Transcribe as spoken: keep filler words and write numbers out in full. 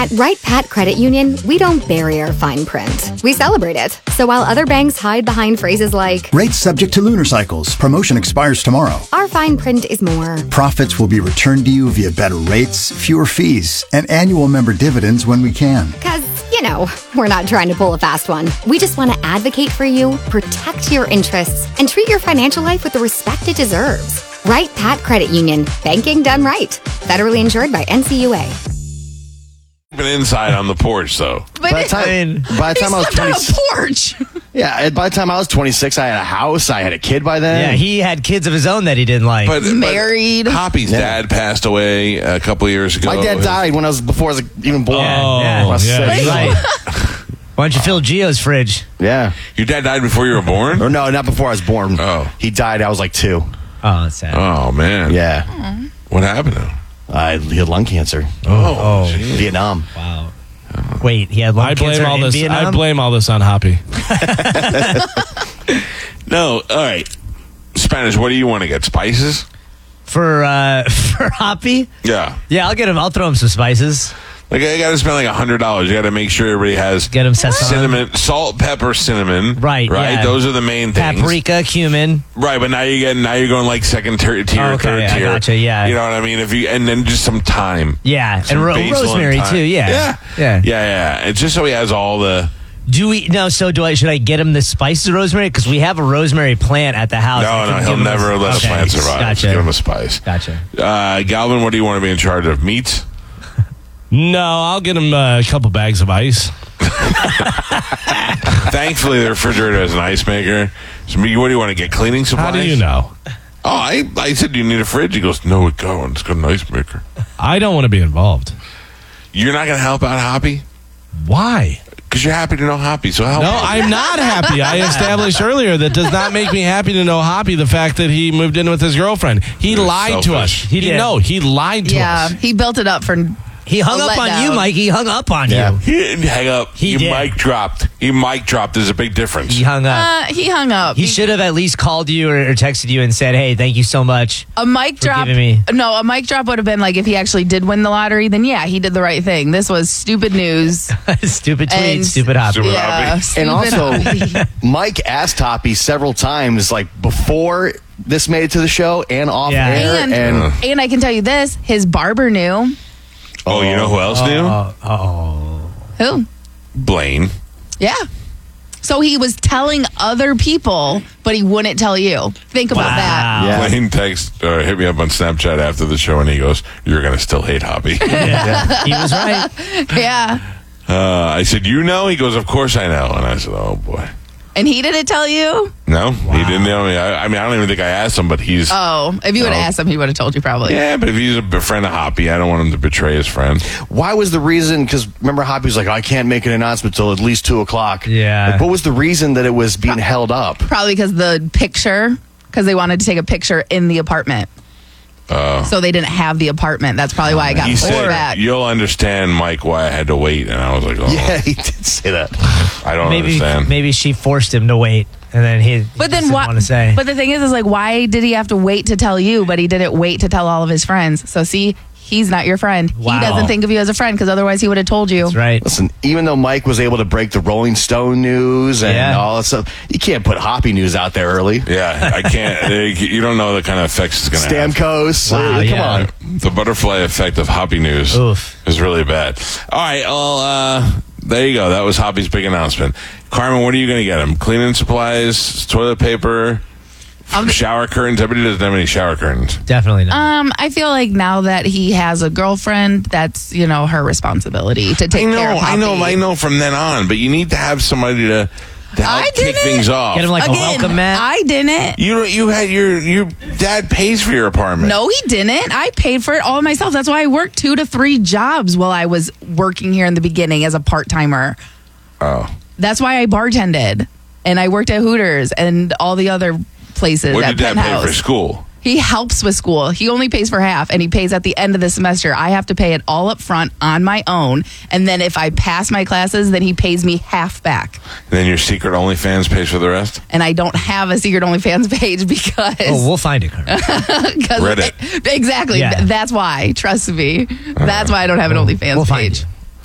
At Wright Pat Credit Union, we don't bury our fine print. We celebrate it. So while other banks hide behind phrases like, rates subject to lunar cycles, promotion expires tomorrow, our fine print is more, profits will be returned to you via better rates, fewer fees, and annual member dividends when we can. Because, you know, we're not trying to pull a fast one. We just want to advocate for you, protect your interests, and treat your financial life with the respect it deserves. Wright Pat Credit Union. Banking done right. Federally insured by N C U A. Been inside on the porch, though. But By the it- time, by the time I was Slept on a twenty, porch. yeah, by the time I was twenty-six, I had a house, I had a kid by then. Yeah, he had kids of his own that he didn't like. But, but Married. Hoppy's Yeah. dad passed away a couple years ago. My dad died when I was before I was even born. Yeah, Oh, yeah. I was yeah, six. Right. Why don't you fill Gio's fridge? Yeah. Your dad died before you were born? Or no, not before I was born. Oh. He died. I was like two. Oh, that's sad. Oh, man. Yeah. What happened to him? Uh, he had lung cancer. Oh, Oh. geez. Vietnam. Wow. Wait, he had lung I blame cancer all in this. Vietnam? I blame all this on Hoppy. No, all right. Spanish, what do you want to get? Spices? For, uh, for Hoppy? Yeah. Yeah, I'll get him. I'll throw him some spices. Like, I got to spend like one hundred dollars. You got to make sure everybody has Get him sesame. cinnamon, salt, pepper, cinnamon. Right, Right? yeah. Those are the main things. Paprika, cumin. Right, but now you get now you're going like second tier, tier Oh, okay, third I tier. gotcha, yeah. You know what I mean? If you and then just some thyme. Yeah, Some and ro- basil rosemary and thyme. too. Yeah, Yeah. yeah. Yeah, yeah. It's just so he has all the. Do we no? So do I? Should I get him the spices of rosemary? Because we have a rosemary plant at the house. I No, can no, give he'll him never a, let okay. a plant survive. Gotcha. Give him a spice. Gotcha. Uh, Galvin, what do you want to be in charge of? Meats? No, I'll get him uh, a couple bags of ice. Thankfully, the refrigerator has an ice maker. So, what do you want to get? Cleaning supplies? How do you know? Oh, I, I said, do you need a fridge? He goes, no, it go. It's got an ice maker. I don't want to be involved. You're not going to help out Hoppy? Why? Because you're happy to know Hoppy, so help No, him. I'm not happy. I established earlier that does not make me happy to know Hoppy the fact that he moved in with his girlfriend. He You're lied to us. selfish. He did. No, he lied to Yeah, us. he built it up for. He hung A up on letdown. you, Mike. He hung up on Yeah. you. He didn't hang up. He He, did. mic dropped. He mic dropped. There's a big difference. He hung up. Uh, he hung up. He should have at least called you or, or texted you and said, "Hey, thank you so much." A mic for drop. giving me- No, a mic drop would have been like if he actually did win the lottery. Then yeah, he did the right thing. This was stupid news. Stupid tweet, And- stupid Hoppy. Stupid yeah, Hoppy. stupid And also, Hoppy. Mike asked Hoppy several times, like before this made it to the show and off Yeah. air. and And, and I can tell you this: his barber knew. Oh, you know who else knew? Oh, oh. Who? Blaine. Yeah. So he was telling other people, but he wouldn't tell you. Think about that. Wow. Yeah. Blaine text or hit me up on Snapchat after the show, and he goes, "You're gonna still hate Hoppy." Yeah. He was right. Yeah. uh, I said, "You know?" He goes, "Of course I know." And I said, "Oh boy." And he didn't tell you? No, he didn't know me. I, I mean, I don't even think I asked him, but he's. Oh, if you would have No. asked him, he would have told you probably. Yeah, but if he's a friend of Hoppy, I don't want him to betray his friend. why was the reason? Because remember, Hoppy was like, I can't make an announcement till at least two o'clock. Yeah. Like, what was the reason that it was being held up? Probably because the picture, because they wanted to take a picture in the apartment. Uh, So they didn't have the apartment. That's probably why I got he pulled said, back. "You'll understand, Mike, why I had to wait." And I was like, "Oh, Yeah, he did say that. I don't Maybe understand." maybe she forced him to wait, and then he. But then didn't why? want to say. But the thing is, is like, why did he have to wait to tell you? But he didn't wait to tell all of his friends. So see, he's not your friend. Wow. He doesn't think of you as a friend because otherwise he would have told you. That's right. Listen, even though Mike was able to break the Rolling Stone news and Yeah. all that stuff, you can't put Hoppy news out there early. Yeah, I can't. you don't know the kind of effects it's going to have. Stamkos. Wow, uh, come yeah. on. The butterfly effect of Hoppy News Oof. is really bad. All right, well, uh, there you go. That was Hoppy's big announcement. Carmen, what are you going to get him? Cleaning supplies, toilet paper, Um, shower curtains? Everybody doesn't have any shower curtains. Definitely not. Um, I feel like now that he has a girlfriend, that's you know her responsibility to take I know, care of I know, Hoppy. I know from then on, but you need to have somebody to, to help I kick didn't. things off. Get him like a Again, welcome mat. I didn't. you you had your your dad pays for your apartment. No, he didn't. I paid for it all myself. That's why I worked two to three jobs while I was working here in the beginning as a part timer. Oh, That's why I bartended and I worked at Hooters and all the other places what at did dad pay Penthouse. for school? He helps with school. He only pays for half and he pays at the end of the semester. I have to pay it all up front on my own. And then if I pass my classes, then he pays me half back. And then your secret OnlyFans pays for the rest. And I don't have a secret OnlyFans page because oh, we'll find it, Carmen. because Reddit. exactly. Yeah. That's why. Trust me. That's why I don't have an OnlyFans We'll find page. you.